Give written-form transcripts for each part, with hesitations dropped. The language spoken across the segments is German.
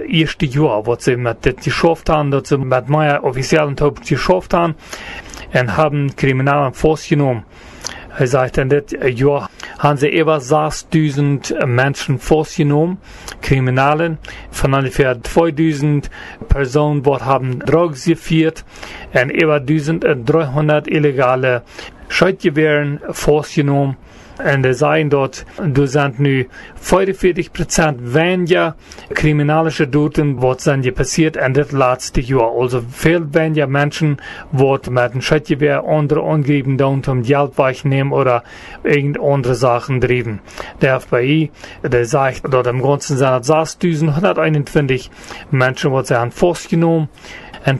erste Jahr, was sie mit das geschafft haben, dass sie mit meiner offiziellen Top geschafft haben, und haben Kriminalen festgenommen. Er sagt, in das Jahr haben sie über 6.000 Menschen festgenommen, Kriminalen, von ungefähr 2.000 Personen, die haben Drogen geführt, und über 1.300 illegale Schreitgewehren festgenommen. Und er sagen dort, du sind nu 45% weniger kriminalische Toten, was sind hier passiert in das letzte Jahr. Also viel weniger Menschen, die mit einem Schreitgewehr andere angreifen, um Geld wegnehmen oder irgendeine andere Sachen treiben. Der FBI, der sagt, dort im Ganzen sind es 6.121 Menschen, die sie haben festgenommen. En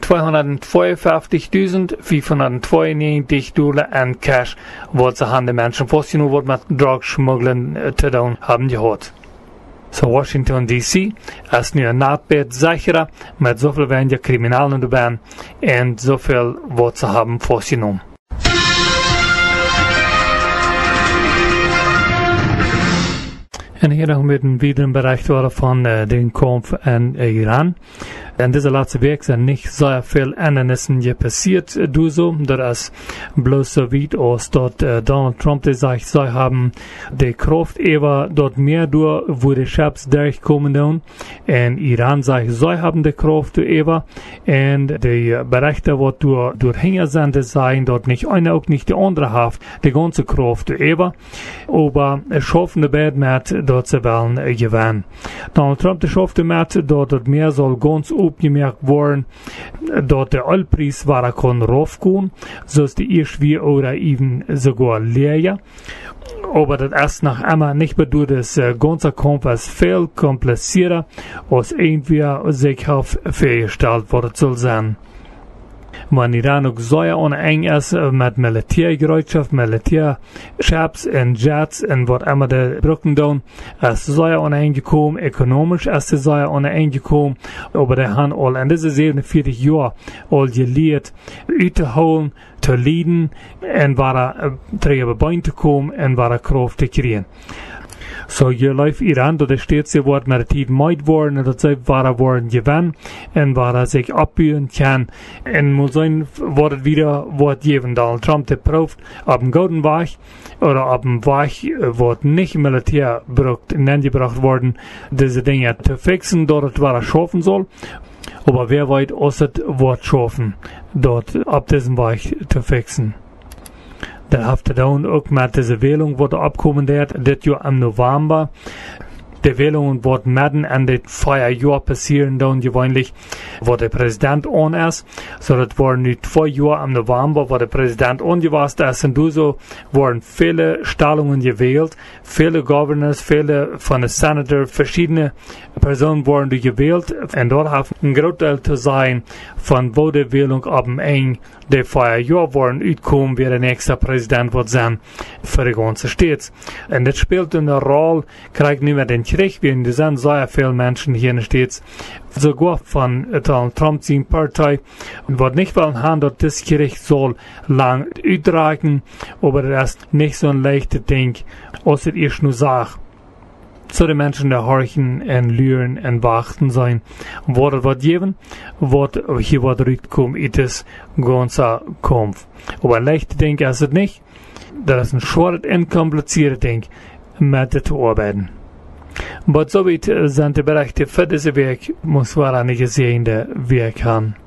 252.592 dollar en cash wat ze aan de mensen vastgenomen wordt met drugsmuggelen te doen hebben gehad. So Washington DC is nu een naadbeet sicherer met zoveel weniger criminelen erbij en zoveel wat ze hebben vastgenomen. En hier nog met een weiteren bericht van den Kampf in Iran. In dieser letzten Weg sind nicht sehr viel Ändernissen hier passiert, da ist bloß so weit aus, dort Donald Trump, der sagt, sie haben die Kraft eher dort mehr durch, wo die Chefs durchkommen dann. Und Iran sagt, sie haben die Kraft eher, und die Berichte, die durch Hänger sind, sagen dort nicht eine, auch nicht die andere Haft, die ganze Kraft eher, aber schaffen die beiden mit, dort sie wollen gewinnen. Donald Trump, der schafft mit, dort mehr soll ganz opgemerkt worden, dort der Ölpreis war kann raufgehen, so ist die erst wie oder even sogar leer. Aber das ist noch einmal nicht bedeutet, das ganze Kampf ist viel komplizierter, als irgendwie sich auf festgestellt worden soll sein. Wenn Iran auch sehr uneng ist mit Militärgerätschaft, Militärschips und Jets und was immer die Brücken tun, ist sehr uneng gekommen, ökonomisch ist es sehr uneng gekommen, aber die haben all in diese 47 Jahren all gelehrt, uitzuholen, zu leiden und war träge Beine zu kommen und war Kraft zu kriegen. So, je läuft Iran, dat steht sie wordt met de tijd meid worden, dat zij worden gewinnen, en waar zich abburen kan, en moet zijn, wordt het wieder, wordt geven. Donald Trump de proeft op een gouden weg, oder op een weg, wordt niet militair gebracht worden, deze dingen te fixen, dat het waar schaffen soll. Aber wer weet, als het wordt schaffen, dat op deze weg te fixen. Dat heeft te doen ook met deze Wählung, wat opkomen dit jaar im November. Die Wählung wordt midden in dit 4 jaar passieren dan gewöhnlich, wo der Präsident on ist. So, das waren nu 2 Jahre im November, wo der Präsident ongewast ist. Und so wurden viele Stellungen gewählt, viele Governors, viele von den Senators, verschiedene Personen wurden gewählt. Und dort hat ein Großteil zu sein, von wo die Wählung ab dem Ende der 4 Jahre worden uitkommen, wer der nächste Präsident wird sein für die ganze Stadt. Und das spielt eine Rolle, kriegt nicht mehr den Krieg, wir sind sehr viele Menschen hier in der Stadt, sogar von Donald Trump, seiner Partei, wird nicht wollen haben, dass das Krieg soll lang uitdragen, aber das ist nicht so ein leichtes Ding, als es erst nur sagt. Zu den Menschen, die horchen und lüren und warten sein. Wo das wird geben, wird hier was zurückkommen, ist das ganze Kampf. Aber ein leichtes Ding ist es nicht. Das ist ein schweres und kompliziertes Ding, mit dem zu arbeiten. Aber so weit sind die Berichte für diesen Weg, muss man nicht sehen, der Weg haben.